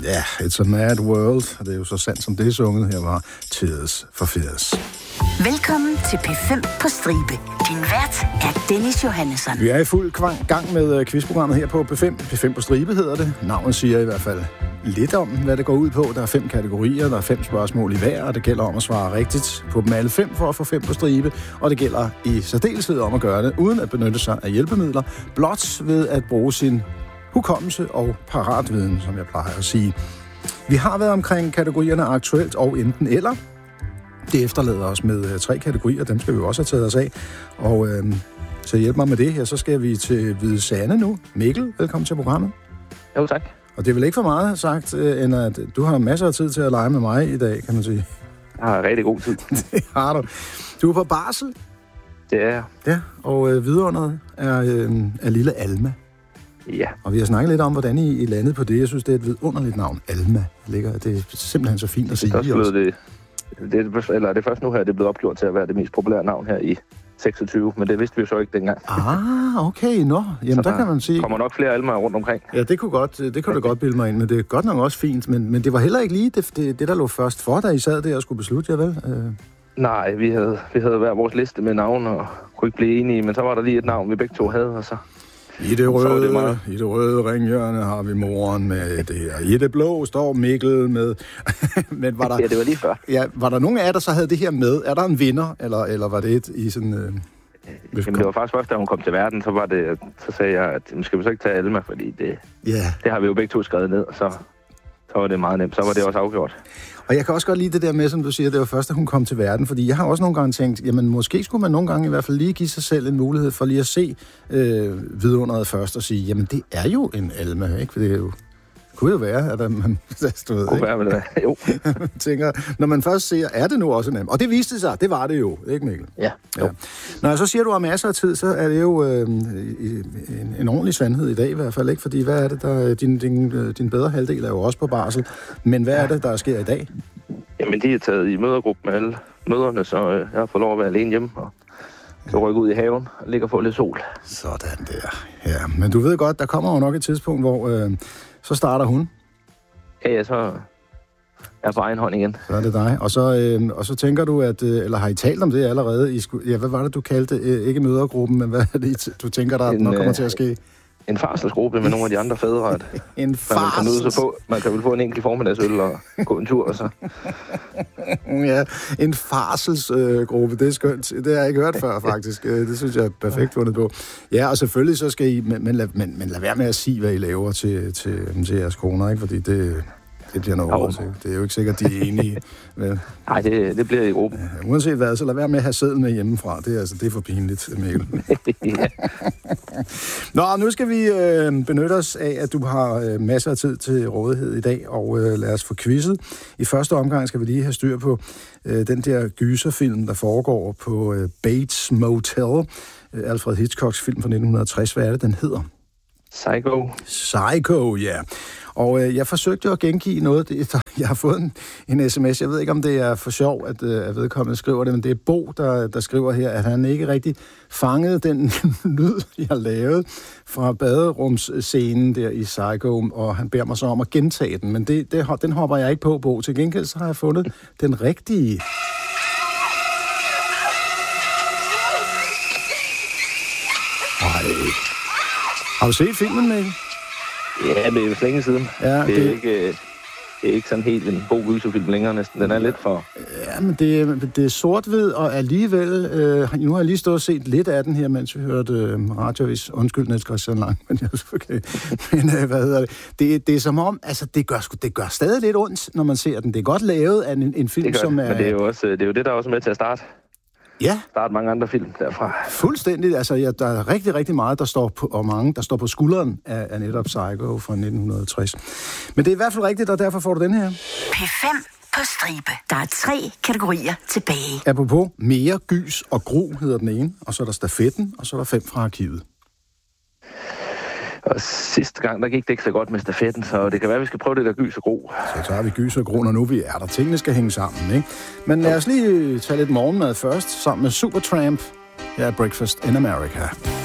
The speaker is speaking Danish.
Ja, It's a Mad World. Og det er jo så sandt som det er sunget. Her var Tears for Fears. Velkommen til P5 på stribe. Din vært er Dennis Johannesson. Vi er i fuld gang med quizprogrammet her på P5. P5 på stribe hedder det. Navnet siger i hvert fald lidt om, hvad det går ud på. Der er 5 kategorier, der er 5 spørgsmål i hver, og det gælder om at svare rigtigt på dem alle 5 for at få 5 på stribe. Og det gælder i særdeleshed om at gøre det, uden at benytte sig af hjælpemidler, blot ved at bruge sin hukommelse og paratviden, som jeg plejer at sige. Vi har været omkring kategorierne aktuelt og enten eller. Det efterlader os med 3 kategorier, dem skal vi også have taget os af. Og til at hjælpe mig med det her, så skal vi til Hvide Sande nu. Mikkel, velkommen til programmet. Jo, tak. Og det er vel ikke for meget sagt, end at du har masser af tid til at lege med mig i dag, kan man sige. Jeg har rigtig god tid. Det har du. Du er på barsel. Det er jeg. Ja, og vidunderet er lille Alma. Ja. Og vi har snakket lidt om, hvordan I landede på det. Jeg synes, det er et vidunderligt navn. Alma. Det er simpelthen så fint at sige. Det er først nu her, det er blevet opgjort til at være det mest populære navn her i 26, men det vidste vi jo så ikke dengang. Okay, nå. Jamen, der kan man sige. Kommer nok flere Almaer rundt omkring. Ja, det kunne du godt bilde mig ind, men det er godt nok også fint. Men det var heller ikke lige det der lå først for, da I sad der og skulle beslutte jer, vel? Nej, vi havde hver vores liste med navn og kunne ikke blive enige, men så var der lige et navn, vi begge to havde, og så... I det røde ringhjørne har vi moren med det her. I det blå står Mikkel med... Men var der, ja, det var lige før. Ja, var der nogen af jer, der så havde det her med? Er der en vinder, eller var det i sådan... Jamen, det var faktisk først, da hun kom til verden, så sagde jeg, at skal vi så ikke tage Alma, fordi det har vi jo begge to skrevet ned, og så var det meget nemt. Så var det også afgjort. Og jeg kan også godt lide det der med, som du siger, det var først, da hun kom til verden, fordi jeg har også nogle gange tænkt, jamen måske skulle man nogle gange i hvert fald lige give sig selv en mulighed for lige at se vidunderet først og sige, jamen det er jo en Alma, ikke? For det er jo... kunne jo være, at man... Kunne være, vel, jo. tænker, når man først ser, er det nu også en Alma? Og det viste sig, det var det jo, ikke Mikkel? Ja. Når jeg så siger, du har masser af tid, så er det jo en ordentlig sandhed i dag i hvert fald, ikke? Fordi hvad er det, der... Din bedre halvdel er jo også på barsel, men hvad er det, der sker i dag? Jamen, de er taget i mødergruppe med alle møderne, så jeg har fået lov at være alene hjemme, og så rykke ud i haven og ligge og få lidt sol. Sådan der. Ja, men du ved godt, der kommer jo nok et tidspunkt, hvor så starter hun. Ja, så er jeg på egen hånd igen. Så er det dig. Og så tænker du, at... Eller har I talt om det allerede? Hvad var det, du kaldte? Ikke mødergruppen, men hvad er det, du tænker, der nok kommer til at ske? En farselsgruppe med nogle af de andre fædre. En farsels... Man kan vel få en enkelt formiddagsøl og gå en tur, og så... Ja, en farselsgruppe, det er skønt. Det har jeg ikke hørt før, faktisk. Det synes jeg er perfekt fundet på. Ja, og selvfølgelig så skal I... Men lad være med at sige, hvad I laver til jeres koner, ikke? Fordi det bliver noget over til. Det er jo ikke sikkert, de er enige. Nej, det bliver i gruppen. Ja, uanset hvad, så lad være med at have sædlen med hjemmefra. Det er for pinligt, Mikkel. Nå, nu skal vi benytte os af, at du har masser af tid til rådighed i dag, og lad os få quizzet. I første omgang skal vi lige have styr på den der gyserfilm, der foregår på Bates Motel. Alfred Hitchcocks film fra 1960. Hvad er det, den hedder? Psycho, ja. Og jeg forsøgte at gengive noget. Jeg har fået en sms. Jeg ved ikke, om det er for sjov, at vedkommende skriver det, men det er Bo, der skriver her, at han ikke rigtig fangede den lyd, jeg har lavet fra baderumsscenen der i Psycho, og han beder mig så om at gentage den. Men den hopper jeg ikke på, Bo. Til gengæld så har jeg fundet den rigtige. Har du set filmen, Mikkel? Ja, det er jo længe siden. Ja, det er ikke sådan helt en god gyserfilm længere næsten. Den er lidt for... Ja, men det er sort-hvid, og alligevel... nu har jeg lige stået og set lidt af den her, mens vi hørte radiovis. Undskyld, Niels Christian Lang, men jeg okay. Men hvad hedder det? Det er som om, altså det gør stadig lidt ondt, når man ser den. Det er godt lavet af en film, som er... Men det er jo det, der er også med til at starte. Ja. Start mange andre film derfra. Fuldstændig. Altså, der er rigtig, rigtig meget, der står på, og mange, der står på skulderen af netop Psycho fra 1960. Men det er i hvert fald rigtigt, og derfor får du den her. P5 på stribe. Der er 3 kategorier tilbage. Apropos mere gys og gru hedder den ene, og så er der stafetten, og så er der 5 fra arkivet. Og sidste gang, der gik det ikke så godt med stafetten, så det kan være, at vi skal prøve det der gys og gro. Så tager vi gys og gro, når nu vi er der. Tingene skal hænge sammen, ikke? Men lad os lige tage lidt morgenmad først, sammen med Supertramp. Her er Breakfast in America.